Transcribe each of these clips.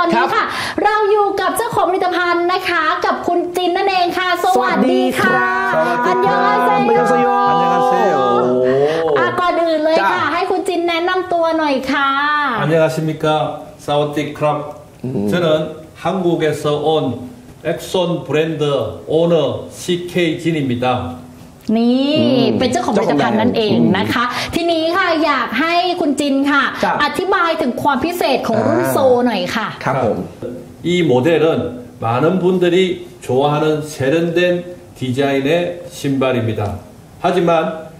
นี้ค่ะเราอยู่กับเจ้าของผลิตภัณฑ์นะคะกับคุณจินนั่นเองค่ะสวัสดีค่ะอันยองอาเซโยก่อนอื่นเลยค่ะให้คุณจินแนะนำตัวหน่อยค่ะ 안녕하십니까 사와디크랍 저는 한국에서 온 엑손 브랜드 오너 CK 진입니다. นี่เป็นเจ้าของผลิตภัณฑ์นั่นเองนะคะทีนี้ค่ะอยากให้คุณจินค่ะอธิบายถึงความพิเศษของรุ่นโซหน่อยค่ะครับผม이 모델은 많은 분들이 좋아하는 세련된 디자인의 신발입니다. 하지만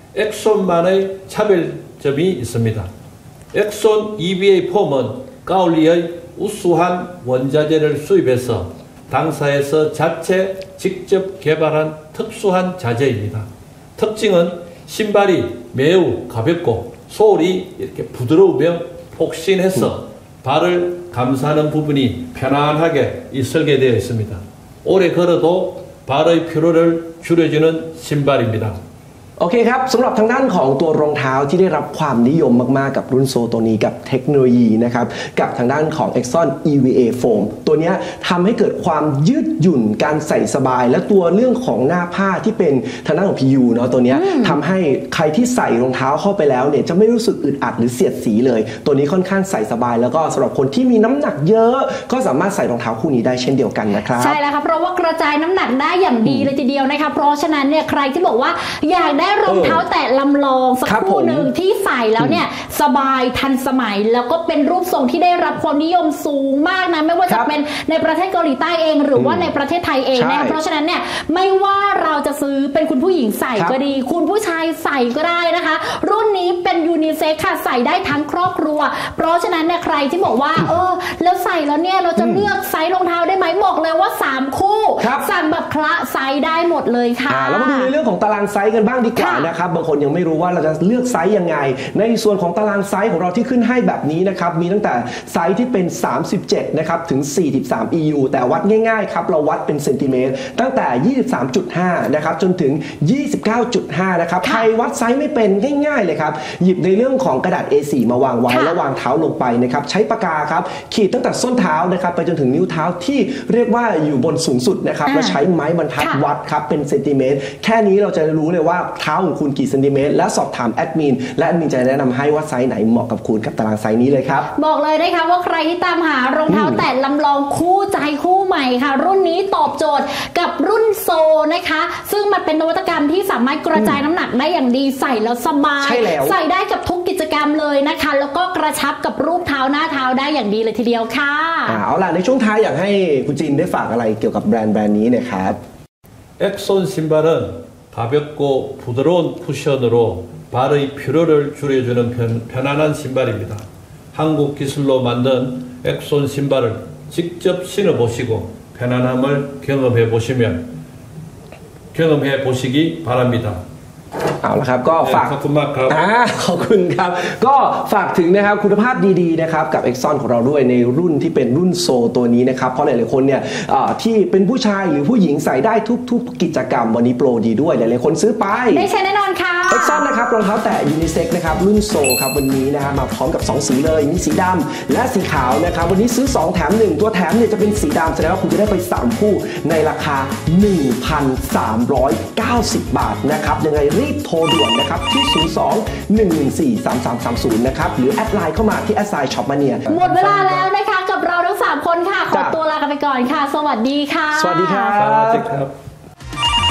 엑손만의 차별점이 있습니다. 엑손 EVA 폼은 까올리의 우수한 원자재를 수입해서 당사에서 자체 직접 개발한 특수한 자재입니다. 특징은 신발이 매우 가볍고 소울이 이렇게 부드러우며 폭신해서 발을 감싸는 부분이 편안하게 설계되어 있습니다. 오래 걸어도 발의 피로를 줄여주는 신발입니다. โอเคครับสำหรับทางด้านของตัวรองเท้าที่ได้รับความนิยมมากๆกับรุ่นโซตัวนี้กับเทคโนโลยีนะครับกับทางด้านของ Exxon EVA Foam ตัวนี้ทำให้เกิดความยืดหยุ่นการใส่สบายและตัวเรื่องของหน้าผ้าที่เป็นทางด้านของ PU เนาะตัวนี้ทำให้ใครที่ใส่รองเท้าเข้าไปแล้วเนี่ยจะไม่รู้สึกอึดอัดหรือเสียดสีเลยตัวนี้ค่อนข้างใส่สบายแล้วก็สำหรับคนที่มีน้ำหนักเยอะก็สามารถใส่รองเท้าคู่นี้ได้เช่นเดียวกันนะครับใช่แล้วครับเพราะว่ากระจายน้ำหนักได้อย่างดีเลยทีเดียวนะคะเพราะฉะนั้นเนี่ยใครที่บอกว่าอยากได้รองเท้าแตะลำลองสักคู่หนึ่งที่ใส่แล้วเนี่ยสบายทันสมัยแล้วก็เป็นรูปทรงที่ได้รับความนิยมสูงมากนะไม่ว่าจะเป็นในประเทศเกาหลีใต้เองหรือว่าในประเทศไทยเองนะเพราะฉะนั้นเนี่ยไม่ว่าเราจะซื้อเป็นคุณผู้หญิงใส่ก็ดีคุณผู้ชายใส่ก็ได้นะคะรุ่นนี้เป็นยูนิเซ็กค่ะใส่ได้ทั้งครอบครัวเพราะฉะนั้นเนี่ยใครที่บอกว่าแล้วใส่แล้วเนี่ยเราจะเลือกไซส์รองเท้าได้ไหมบอกเลยว่า3คู่สั่งแบบคละไซส์ได้หมดเลยค่ะแล้วมาดูในเรื่องของตารางไซส์กันบ้างดีกว่านะครับบางคนยังไม่รู้ว่าเราจะเลือกไซส์ยังไงในส่วนของตารางไซส์ของเราที่ขึ้นให้แบบนี้นะครับมีตั้งแต่ไซส์ที่เป็น37นะครับถึง43 EU แต่วัดง่ายๆครับเราวัดเป็นเซนติเมตรตั้งแต่ 23.5 นะครับจนถึง 29.5 นะครับใครวัดไซส์ไม่เป็นง่ายๆเลยครับหยิบในเรื่องของกระดาษ A4 มาวางไว้แล้ววางเท้าลงไปนะครับใช้ปากกาครับขีดตั้งแต่ส้นเท้านะครับไปจนถึงนิ้วเท้าที่เรียกว่าอยู่บนสูงสุดนะครับแล้วใช้ไม้บรรทัดวัดครับเป็นเซนติเมตรแค่นี้เราจะรู้เลยว่าเท้าของคุณกี่เซนติเมตรและสอบถามแอดมินและแอดมินจะแนะนำให้ว่าไซส์ไหนเหมาะกับคุณกับตารางไซส์นี้เลยครับบอกเลยนะคะว่าใครที่ตามหารองเท้าแตะลำลองคู่ใจคู่ใหม่ค่ะรุ่นนี้ตอบโจทย์กับรุ่นโซนะคะซึ่งมันเป็นนวัตกรรมที่สามารถกระจายน้ำหนักได้อย่างดีใส่แล้วสบายใส่ได้กับทุกกิจกรรมเลยนะคะแล้วก็กระชับกับรูปเท้าหน้าเท้าได้อย่างดีเลยทีเดียวค่ะเอาล่ะในช่วงท้ายอยากให้คุณจินได้ฝากอะไรเกี่ยวกับแบรนด์นี้นะครับ 엑손 신발은 가볍고 부드러운 쿠션으로 발의 피로를 줄여주는 편안한 신발입니다. 한국 기술로 만든 엑손 신발을 직접 신어보시고 편안함을 경험해 보시기 바랍니다. เอาละครับก็ฝากขอบคุณมากครับขอบคุณครับก็ฝากถึงนะครับคุณภาพดีๆนะครับกับ Exxon ของเราด้วยในรุ่นที่เป็นรุ่นโซตัวนี้นะครับเพราะหลายๆคนเนี่ยที่เป็นผู้ชายหรือผู้หญิงใส่ได้ทุกกิจกรรมวันนี้โปรดีด้วยหลายๆคนซื้อไปได้ใช้แน่นอนค่ะ Exxon นะครับรองเท้าแตะยูนิเซ็กนะครับรุ่นโซครับวันนี้นะครับมาพร้อมกับ2สีเลยมีสีดำและสีขาวนะครับวันนี้ซื้อ2แถม1ตัวแถมเนี่ยจะเป็นสีดำแสดงว่าคุณจะได้ไป3คู่ในราคา 1,390 บาทนะครับยังไงรีบโทรด่วนนะครับที่ 02-114-3330 นะครับหรือแอดไลน์เข้ามาที่แอดไซน์ช็อปมาเนียหมดเวลาแล้วนะคะกับเราทั้ง3คนค่ะขอตัวลากันไปก่อนค่ะสวัสดีค่ะสวัสดีครับ